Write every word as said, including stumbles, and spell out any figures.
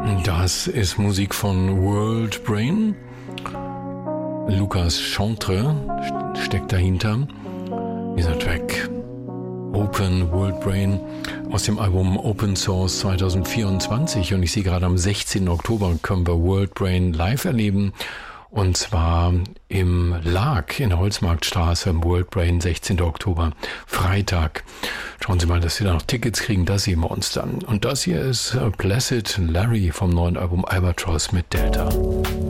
Das ist Musik von World Brain. Lucas Chantre steckt dahinter. Dieser Track Open World Brain aus dem Album Open Source zwanzig vierundzwanzig. Und ich sehe gerade am sechzehnten Oktober können wir World Brain live erleben. Und zwar im Lag in der Holzmarktstraße im World Brain, sechzehnten Oktober, Freitag. Schauen Sie mal, dass Sie da noch Tickets kriegen, das sehen wir uns dann. Und das hier ist Placid Larry vom neuen Album Albatross mit Delta.